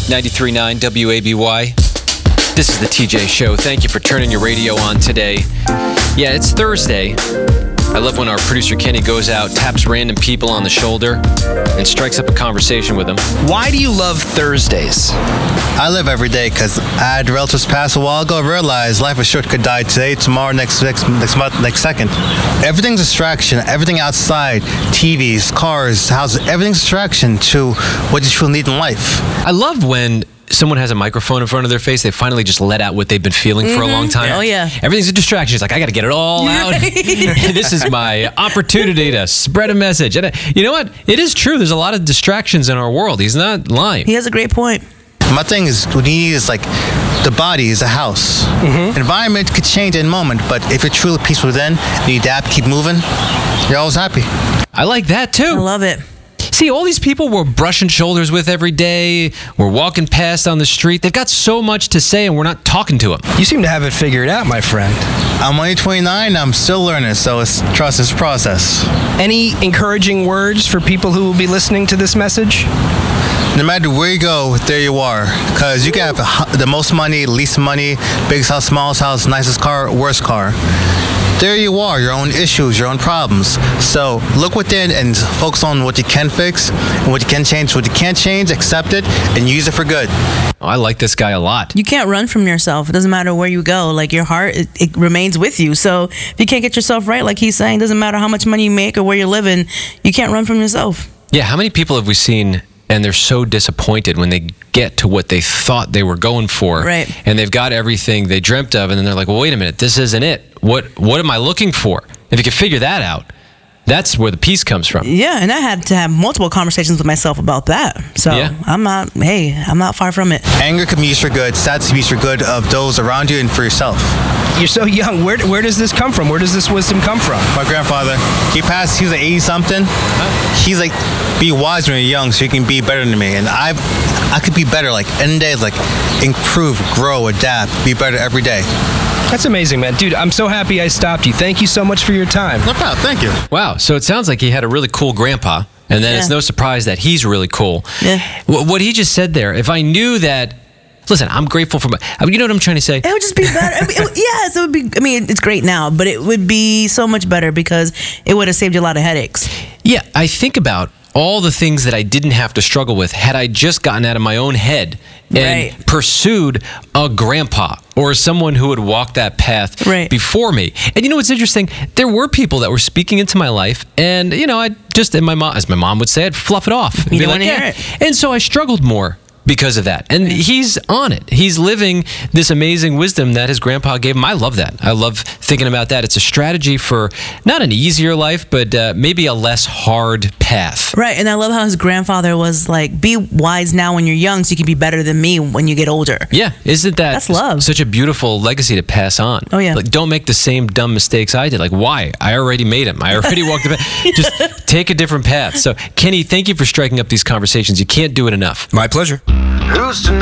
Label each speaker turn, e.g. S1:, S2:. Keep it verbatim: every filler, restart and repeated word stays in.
S1: ninety-three point nine W A B Y. This is the T J Show. Thank you for turning your radio on today. Yeah, it's Thursday. I love when our producer Kenny goes out, taps random people on the shoulder, and strikes up a conversation with them.
S2: Why do you love Thursdays?
S3: I live every day because I had relatives pass a while ago. I realized life is short, could die today, tomorrow, next next next month, next second. Everything's a distraction. Everything outside, T Vs, cars, houses, everything's a distraction to what you truly need in life.
S1: I love when someone has a microphone in front of their face, they finally just let out what they've been feeling mm-hmm. for a long time.
S4: Oh, yeah.
S1: Everything's a distraction. It's like, I got to get it all out. This is my opportunity to spread a message. And you know what? It is true. There's a lot of distractions in our world. He's not lying.
S4: He has a great point.
S3: My thing is, what you need is like, the body is a house. Mm-hmm. Environment could change in a moment, but if you're truly peaceful within, you adapt, keep moving, you're always happy.
S1: I like that, too.
S4: I love it.
S1: See, all these people we're brushing shoulders with every day, we're walking past on the street, they've got so much to say and we're not talking to them.
S2: You seem to have it figured out, my friend.
S3: I'm only twenty-nine, I'm still learning, so it's trust this process.
S2: Any encouraging words for people who will be listening to this message?
S3: No matter where you go, there you are. Because you can have the most money, least money, biggest house, smallest house, nicest car, worst car. There you are, your own issues, your own problems. So look within and focus on what you can fix and what you can change. What you can't change, accept it and use it for good.
S1: Oh, I like this guy a lot.
S4: You can't run from yourself. It doesn't matter where you go. Like, your heart, it, it remains with you. So if you can't get yourself right, like he's saying, doesn't matter how much money you make or where you're living, you can't run from yourself.
S1: Yeah, how many people have we seen and they're so disappointed when they get to what they thought they were going for.
S4: Right.
S1: And they've got everything they dreamt of, and then they're like, well, wait a minute, this isn't it. What what am I looking for? If you can figure that out, that's where the peace comes from.
S4: Yeah, and I had to have multiple conversations with myself about that. So
S1: yeah.
S4: I'm not, hey, I'm not far from it.
S3: Anger can be used for good. Sadness can be used for good of those around you and for yourself.
S2: You're so young. Where where does this come from? Where does this wisdom come from?
S3: My grandfather, he passed, he was like eighty-something. Huh? He's like, be wise when you're young so you can be better than me. And I I could be better, like, any day, like, improve, grow, adapt, be better every day.
S2: That's amazing, man. Dude, I'm so happy I stopped you. Thank you so much for your time.
S3: No problem. Thank you.
S1: Wow. So it sounds like he had a really cool grandpa, and then yeah. it's no surprise that he's really cool.
S4: Yeah.
S1: What he just said there, if I knew that, listen, I'm grateful for my, you know what I'm trying to say?
S4: It would just be better. I mean, it, yes, it would be, I mean, it's great now, but it would be so much better because it would have saved you a lot of headaches.
S1: Yeah, I think about all the things that I didn't have to struggle with had I just gotten out of my own head and
S4: right.
S1: pursued a grandpa or someone who had walked that path
S4: right.
S1: before me. And you know what's interesting? There were people that were speaking into my life, and you know, I just, and my mom, as my mom would say, I'd fluff it off. And
S4: you
S1: be
S4: don't
S1: like,
S4: want to
S1: yeah.
S4: hear it.
S1: And so I struggled more because of that. And he's on it. He's living this amazing wisdom that his grandpa gave him. I love that. I love thinking about that. It's a strategy for not an easier life, but uh, maybe a less hard path.
S4: Right. And I love how his grandfather was like, be wise now when you're young so you can be better than me when you get older.
S1: Yeah. Isn't that
S4: That's love.
S1: Such a beautiful legacy to pass on?
S4: Oh, yeah.
S1: Like, don't make the same dumb mistakes I did. Like, why? I already made them. I already walked the path. Just take a different path. So, Kenny, thank you for striking up these conversations. You can't do it enough.
S2: My pleasure.
S5: Who's to